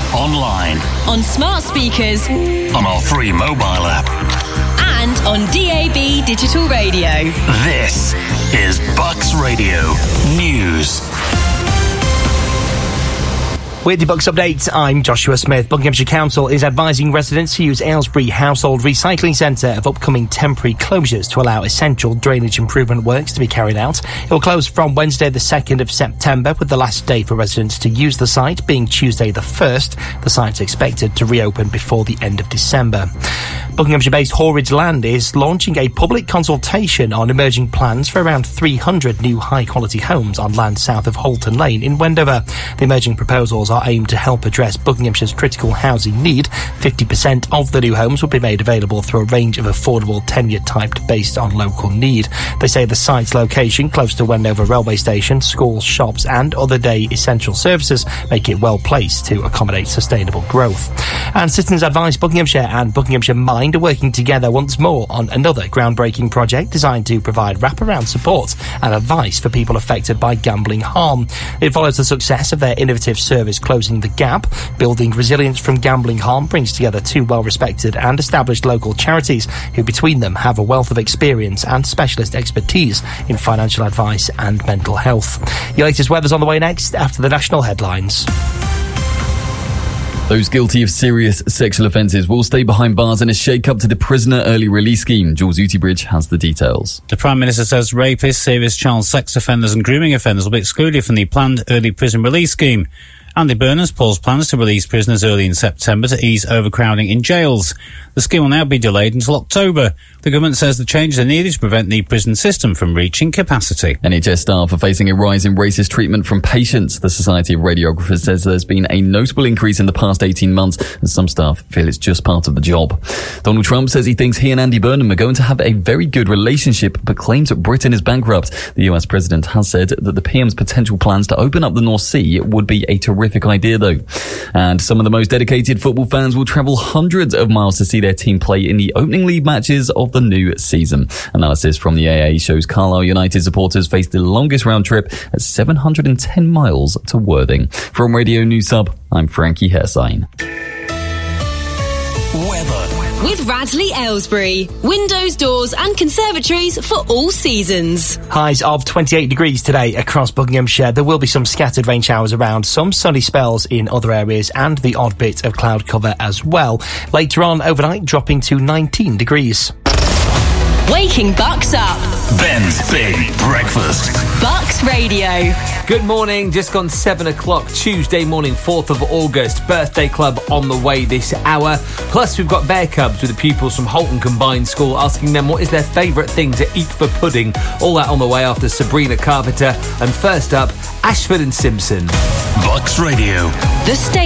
online, on smart speakers, on our free mobile app, and on DAB digital radio. This is Bucks Radio News. With the Bucks update, I'm Joshua Smith. Buckinghamshire Council is advising residents to use Aylesbury Household Recycling Centre of upcoming temporary closures to allow essential drainage improvement works to be carried out. It will close from Wednesday the 2nd of September, with the last day for residents to use the site being Tuesday the 1st. The site's expected to reopen before the end of December. Buckinghamshire-based Horridge Land is launching a public consultation on emerging plans for around 300 new high-quality homes on land south of Holton Lane in Wendover. The emerging proposals are aimed to help address Buckinghamshire's critical housing need. 50% of the new homes will be made available through a range of affordable tenure types based on local need. They say the site's location, close to Wendover railway station, schools, shops and other day essential services, make it well placed to accommodate sustainable growth. And Citizens Advice Buckinghamshire and Buckinghamshire Mind are working together once more on another groundbreaking project designed to provide wraparound support and advice for people affected by gambling harm. It follows the success of their innovative service Closing the Gap. Building Resilience from Gambling Harm brings together two well-respected and established local charities who between them have a wealth of experience and specialist expertise in financial advice and mental health. Your latest weather's on the way next after the national headlines. Those guilty of serious sexual offences will stay behind bars in a shake-up to the prisoner early release scheme. Jules Utibridge has the details. The Prime Minister says rapists, serious child sex offenders and grooming offenders will be excluded from the planned early prison release scheme. Andy Burnham paused plans to release prisoners early in September to ease overcrowding in jails. The scheme will now be delayed until October. The government says the changes are needed to prevent the prison system from reaching capacity. NHS staff are facing a rise in racist treatment from patients. The Society of Radiographers says there's been a notable increase in the past 18 months, and some staff feel it's just part of the job. Donald Trump says he thinks he and Andy Burnham are going to have a very good relationship, but claims that Britain is bankrupt. The US president has said that the PM's potential plans to open up the North Sea would be a terrific idea, though. And some of the most dedicated football fans will travel hundreds of miles to see their team play in the opening league matches of the new season. Analysis from the AA shows Carlisle United supporters faced the longest round trip at 710 miles to Worthing. From Radio News Hub, I'm Frankie Hersign. Weather. With Radley Aylesbury. Windows, doors and conservatories for all seasons. Highs of 28 degrees today across Buckinghamshire. There will be some scattered rain showers around, some sunny spells in other areas and the odd bit of cloud cover as well. Later on overnight, dropping to 19 degrees. Waking Bucks up. Ben's Big Breakfast. Bucks Radio. Good morning, just gone 7 o'clock, Tuesday morning, 4th of August. Birthday club on the way this hour. Plus, we've got Bear Cubs with the pupils from Holton Combined School asking them what is their favourite thing to eat for pudding. All that on the way after Sabrina Carpenter. And first up, Ashford and Simpson. Bucks Radio. The station.